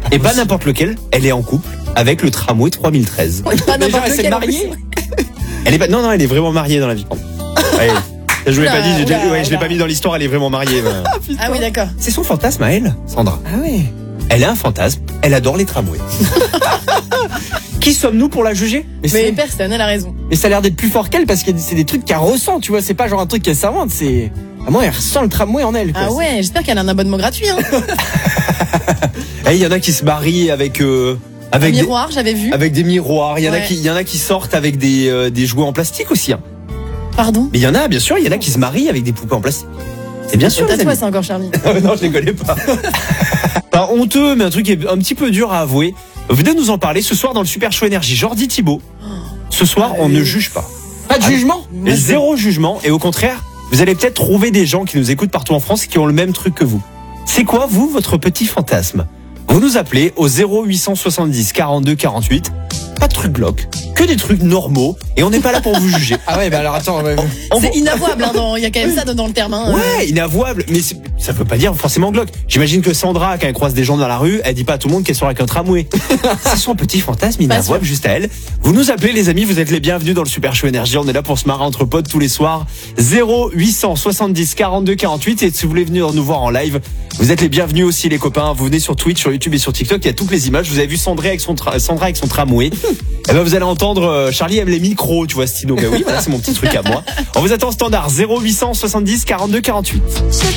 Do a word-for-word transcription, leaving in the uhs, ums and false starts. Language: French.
Et pas n'importe lequel, elle est en couple avec le tramway trois mille treize. Ouais, pas Déjà, n'importe elle s'est lequel. en mariée. plus. Elle est pas, non, non, elle est vraiment mariée dans la vie. Ouais. Je vous l'ai Oula, pas dit, j'ai déjà- oula, ouais, je l'ai oula. pas mis dans l'histoire, elle est vraiment mariée. bah. Ah oui, d'accord. C'est son fantasme à elle, Sandra. Ah ouais. Elle a un fantasme, elle adore les tramways. Qui sommes-nous pour la juger? Mais, Mais c'est- personne, elle a raison. mais ça a l'air d'être plus fort qu'elle parce que c'est des trucs qu'elle ressent, tu vois. C'est pas genre un truc qu'elle s'invente, c'est. À moi, elle ressent le tramway en elle. Quoi. Ah ouais, j'espère qu'elle a un abonnement gratuit. Hein. Et il y en a qui se marient avec euh, Un avec des, miroir, j'avais vu. avec des miroirs. Il y en a Ouais. qui il y en a qui sortent avec des euh, des jouets en plastique aussi. Hein. Pardon. Mais il y en a, bien sûr, il y en a qui se marient avec des poupées en plastique. C'est bien sûr. C'est à les toi, amis. c'est encore Charlie. Ah, non, je les connais pas. Pas honteux, mais un truc qui est un petit peu dur à avouer. Venez nous en parler ce soir dans le Super Show Énergie. Jordi Thibault. Ce soir, on ne juge pas. Pas de Ah, jugement. Et zéro jugement. Et au contraire, vous allez peut-être trouver des gens qui nous écoutent partout en France qui ont le même truc que vous. C'est quoi, vous, votre petit fantasme? Vous nous appelez au zéro huit cent soixante-dix quarante-deux quarante-huit. Pas de trucs glauques, que des trucs normaux. Et on n'est pas là pour vous juger. Ah ouais, bah alors attends. ouais, ouais. On C'est vous- inavouable, hein, dans- il y a quand même ça dans le terme. Hein. Ouais, inavouable, mais c'est- ça veut pas dire forcément glauque. J'imagine que Sandra, quand elle croise des gens dans la rue, elle dit pas à tout le monde qu'elle sort avec un tramway. C'est son petit fantasme inavouable juste à elle. Vous nous appelez les amis, vous êtes les bienvenus dans le Super Show Énergie. On est là pour se marrer entre potes tous les soirs. zéro huit cent soixante-dix quarante-deux quarante-huit. Et si vous voulez venir nous voir en live, vous êtes les bienvenus aussi les copains. Vous venez sur Twitch, sur YouTube et sur TikTok. Il y a toutes les images. Vous avez vu Sandra avec son, tra- Sandra avec son tramway. Eh ben vous allez entendre euh, Charlie aime les micros, tu vois Stino. Ben oui, voilà, c'est mon petit truc à moi. On vous attend au standard zéro huit cent soixante-dix quarante-deux quarante-huit.